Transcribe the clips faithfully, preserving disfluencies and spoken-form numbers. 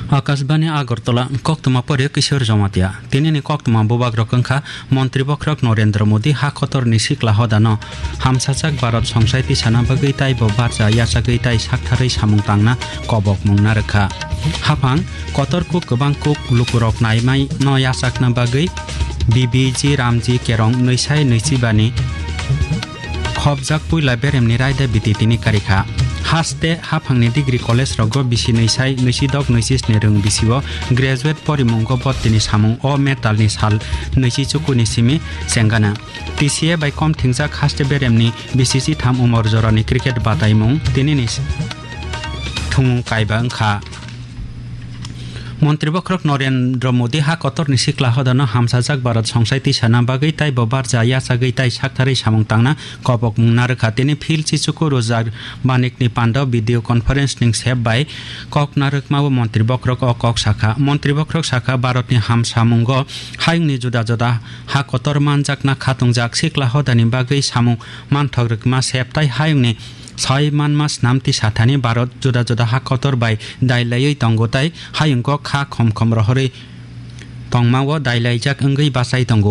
आकाशबाणी आगरतला कक्तमा पर्य किशोर जमातिया तिनी कक्तमा बुबाग रकंखा मंत्री बख्रक नरेंद्र मोदी हा खतर निसिक्ला हदान हामसाचाक भारत संसाइति साना बगैताय बारजा याचा गैताय साकथारै सामुं तांना कबक मुंना रखा हाफां कतर कुक गोबां कुक लुकुरक नायमाय न याचाकना बागै BBG Ramji carrom नैसाय नैजिबानि खबजाक पुइला बेरेमनि रायदा बितितिनि कारिखा हास्ते हाफांनि degree college रग बिसि नैसाय नैजिदक नैजिस्नि रों बिसिओ ग्रेजुएट परिमुंग बत्तिनि सामुं अ मेटालनि साल नैजिचुकुनि सिमि सेंगाना टीसीए बाय कम थिंजाक हास्ते बेरेमनि बिसिसि थाम उमर जरानि क्रिकेट बादायमुं तिनिनि थुमुं कायबा ओंखा मंत्री बख्रक नरेंद्र मोदी हा कतर निसिक्ला हदान हामसाजाक भारत संसाइति साना बागै ताय बारजा याचा गैताय साकथारै सामुं तांना कबक मुंना रखा तिनि फिल चिचुकु रोजार बानिकनि पान्डाव भिडियो कन्फरेंस निं सेब बाय कक नारकमाव मंत्री बख्रक अ कक शाखा मंत्री बख्रक शाखा भारतनि हामसामुंग हायंनि जुदा जुदा हा कतर मानजाकना खातुंजाक सिक्ला हदानि बागै सामुं मानथग्रकमा सेबताय हायंनि छय मानमास नामति साथानि भारत जुदा जुदा हा कतर बाय दायलायै तंगोताय हायंग खा खम खम रहरै तंगमाव दायलायजाक अंगै बासाय तंगो।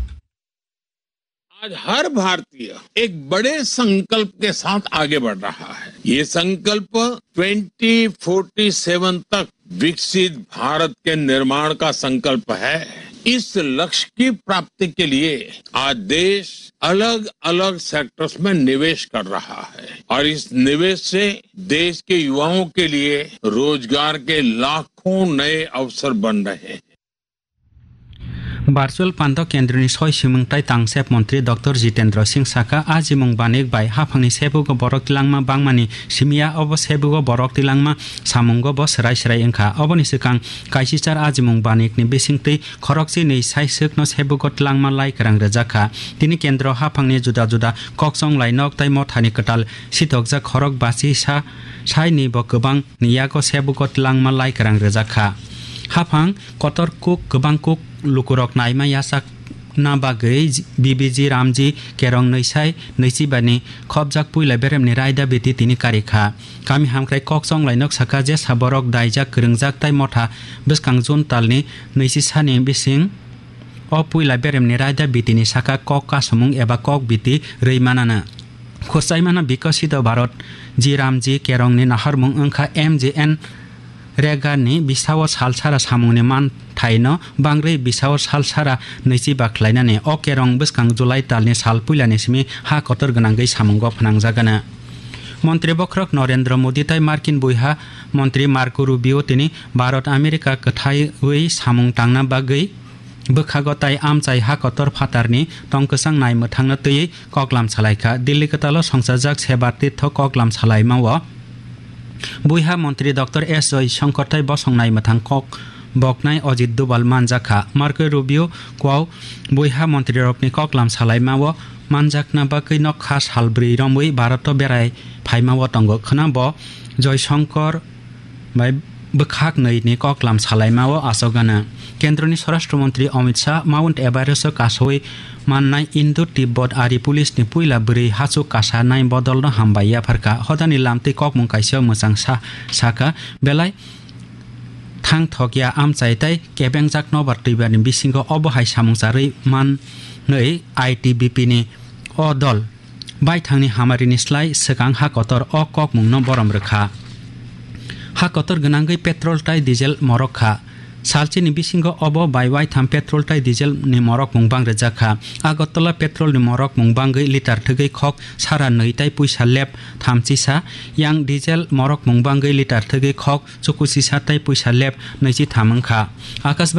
आज हर भारतीय एक बड़े संकल्प के साथ आगे बढ़ रहा है। ये संकल्प ट्वेंटी फोर्टी सेवन तक विकसित भारत के निर्माण का संकल्प है। इस लक्ष्य की प्राप्ति के लिए आज देश अलग अलग सेक्टर्स में निवेश कर रहा है और इस निवेश से देश के युवाओं के लिए रोजगार के लाखों नए अवसर बन रहे हैं। भार्चुअल पान्त केन्द्रनि सय सिमुंथाय तांसेब मंत्री डॉक्टर जितेंद्र सिंह साका आजिमुं बानेक बाय हाफांनि सेबुग बरक तिलांमा बांगमानि सिमिया अब सेबुग बरक तिलांमा सामुंग बस राय सराय ओंखा अबनि सिगां काइसिचार आजिमुं बानेकनि बेसिंतै खरकसि नै साइसोकनो सेबुग तिलांमा लायक्रां रजाखा तिनि केन्द्र हाफांनि जुदा जुदा कक्सं लाइनक ताय मथानि कटाल सिथकजा खरक बासि सा साइनि ब गोबां नियागो सेबुग तिलांमा लायक्रां रजाखा हाफां कतर कुक गोबां कुक लुकुरक नायमा यासाक ना बागै बीबीजी रामजी केरं नैसाय नैजिबानि खबजाक पुइला बेरेमनि रायदा बिति तिनि कारिखा कामि हामख्राय कक्सं लाइनक साका जे साबरक दायजाक गोरोंजाक ताय मथा बिसकां जुन तालनि नैजिसानि बिसिं अ पुइला बेरेमनि रायदा बितिनि साका कक कासमुं एबा कक बिति रैमानाना खुरसायमाना विकसित भारत जी रामजी केरंनि नाहारमुं ओंखा एमजेएन रेगानि बिसाव सालसारा सामुंनि मान थाइनो बांग्रै बिसाव सालसारा नैजि बाख्लायनानै अ केरं बिसकां जुलाइ तालनि साल पुइलानि सिमि हा कतर गोनांगै सामुंग फोनांजागानो मंत्री बख्रक नरेंद्र मोदी ताय मार्किन बुइहा मंत्री मार्को रुबियो तिनि भारत आमेरिका कथायै सामुं तांना बागै बोखागताय आमचाय हा कतर फातारनि तंकसां नाय मोथांनो तैयै कगलाम सालायखा दिल्ली कताल संसारजाक सेबा तीर्थ कगलाम सालायमाव बुइहा मंत्री डॉक्टर एस जय शंकर बसंनाय मथां कक बकनाय अजित दुबाल मानजाखा मार्को रुबियो क्वाव बुइहा मंत्री रपनि ककलाम सालायमाव मानजाकना बागै नखा सालब्रै रमै भारत बेराय फाइमाव तंग खना ब जयशंकर बाय बखाक नैनि ककलाम सालायमाव आसगाना केन्द्रनि स्वराष्ट्र मंत्री अमित शाह माउंट एभारेस्ट कासोय माननाय इन्दो तिब्बत आरि पुलिसनि पुइला ब्रै हासु कासा नाय बदलनो हामबाया फारका हदानि लामतै ककमुं काइसो मोजां सा साका बेलाय थां थगिया आमचायताय केबेंजाक नबार दैबानि बिसिंगो अबहाय सामुंसारै मान नै आईटीबीपीनि अ दल बायथांनि हामारिनि स्लाय सिगां हा कतर अ ककमुंनो बरम रोखा हा कतर गोनांगै पेट्रोल टाय डिजेल मरखा सालचिनि बिसिंगो अब बायवाय थाम पेट्रोल टाय डिजेल नि मरक मुंबां रजाखा आगरतला पेट्रोल नि मरक मुंबांगै लिटार थगै खक सारा नैताय पैसा लेप थामचिसा यां डिजेल मरक मुंबांगै लिटार थगै खक चकुसिसा ताय पैसा लेप नैजि थामंखा आकाश